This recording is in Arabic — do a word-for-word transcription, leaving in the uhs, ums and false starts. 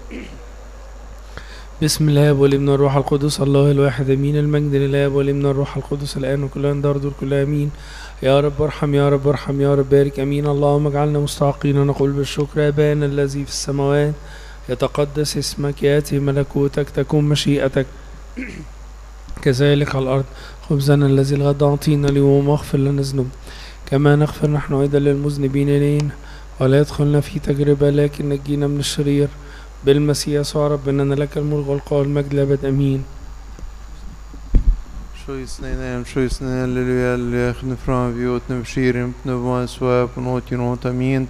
بسم الله والابن والروح القدس الله الواحد امين. المجد لله والابن والروح القدس الان وكل ان دار دور كل امين. يا رب ارحم يا رب ارحم يا رب بارك امين. اللهم اجعلنا مستحقين نقول بالشكر ابانا الذي في السماوات يتقدس اسمك ياتي ملكوتك تكون مشيئتك كذلك على الارض. خبزنا الذي الغد اعطينا اليوم واغفر لنا ذنوبنا كما نغفر نحن ايضا للمذنبين الينا ولا يدخلنا في تجربه لكن نجينا من الشرير بالمسيح يسوع ربنا ان لك الملك والقوة والمجد للابد امين. Skjutningen, skjutningen, halleluja, halleluja, från vi åt nu beskir, nu var svär på något, ju något amin.